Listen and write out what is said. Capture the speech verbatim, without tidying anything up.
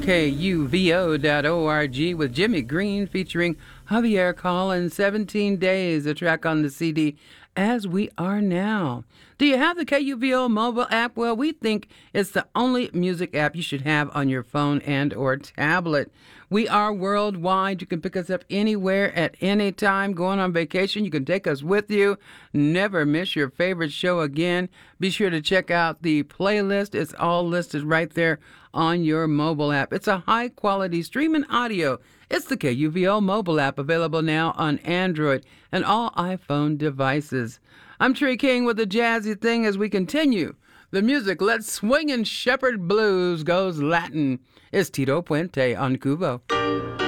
K U V O dot org with Jimmy Green featuring Javier Collins, seventeen days, a track on the C D, As We Are Now. Do you have the K U V O mobile app? Well, we think it's the only music app you should have on your phone and or tablet. We are worldwide. You can pick us up anywhere at any time. Going on vacation, you can take us with you. Never miss your favorite show again. Be sure to check out the playlist. It's all listed right there on your mobile app. It's a high-quality streaming audio. It's the K U V O mobile app, available now on Android and all iPhone devices. I'm Tree King with the jazzy thing as we continue. The music, Let's Swing and Shepherd Blues, goes Latin. It's Tito Puente on Cubo.